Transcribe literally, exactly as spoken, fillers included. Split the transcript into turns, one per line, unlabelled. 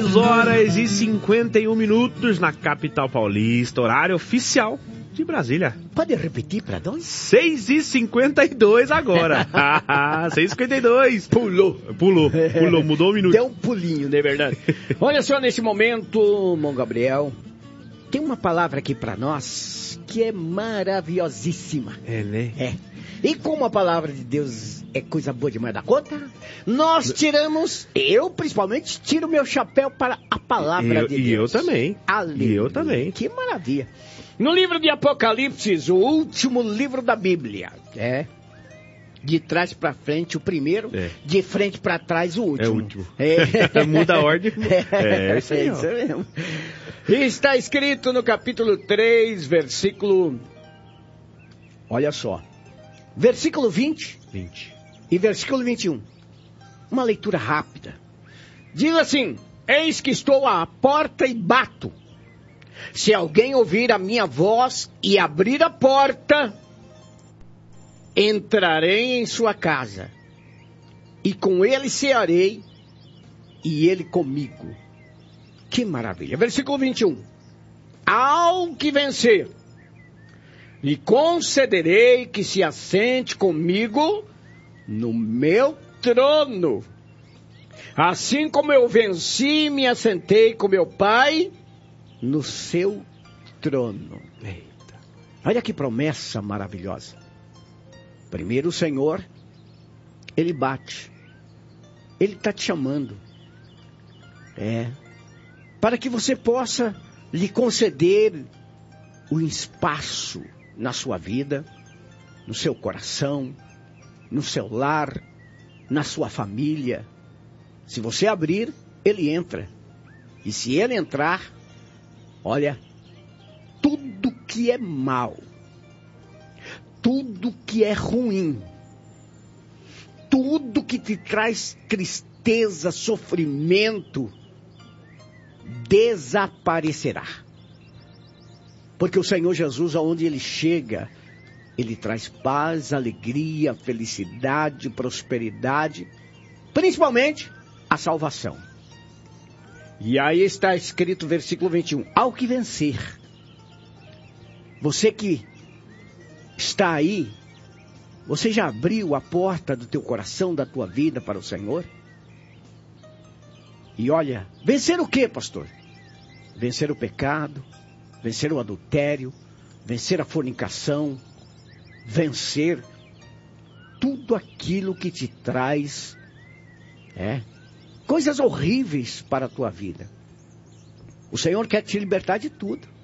seis horas e cinquenta e um minutos na capital paulista, horário oficial de Brasília.
Pode repetir para nós?
seis e cinquenta e dois agora. seis e cinquenta e dois.
Pulou.
Pulou, pulou, mudou um minuto.
Deu um pulinho, não é verdade? Olha só, nesse momento, Mão Gabriel, tem uma palavra aqui para nós que é maravilhosíssima.
É, né?
É. E como a palavra de Deus é coisa boa demais da conta, nós tiramos, eu principalmente, tiro meu chapéu para a palavra
eu,
de
e
Deus.
E eu também.
Aleluia.
E eu também.
Que maravilha. No livro de Apocalipse, o último livro da Bíblia, é, de trás para frente o primeiro, é. De frente para trás o último.
É o último.
É.
Muda a ordem. É, é isso aí.
É isso mesmo. E está escrito no capítulo três, versículo... Olha só. Versículo vinte.
vinte.
E versículo vinte e um. Uma leitura rápida. Diz assim: eis que estou à porta e bato. Se alguém ouvir a minha voz e abrir a porta, entrarei em sua casa, e com ele cearei, e ele comigo. Que maravilha. Versículo vinte e um. Ao que vencer, lhe concederei que se assente comigo no meu trono, assim como eu venci e me assentei com meu Pai no seu trono. Eita. Olha que promessa maravilhosa. Primeiro o Senhor, Ele bate. Ele está te chamando. É. Para que você possa lhe conceder o espaço na sua vida, no seu coração, no seu lar, na sua família. Se você abrir, Ele entra. E se Ele entrar, olha, tudo que é mal, tudo que é ruim, tudo que te traz tristeza, sofrimento, desaparecerá. Porque o Senhor Jesus, aonde Ele chega, Ele traz paz, alegria, felicidade, prosperidade, principalmente a salvação. E aí está escrito versículo vinte e um. Ao que vencer. Você que está aí, você já abriu a porta do teu coração, da tua vida para o Senhor? E olha, vencer o quê, pastor? Vencer o pecado, vencer o adultério, vencer a fornicação, vencer tudo aquilo que te traz, é, coisas horríveis para a tua vida. O Senhor quer te libertar de tudo.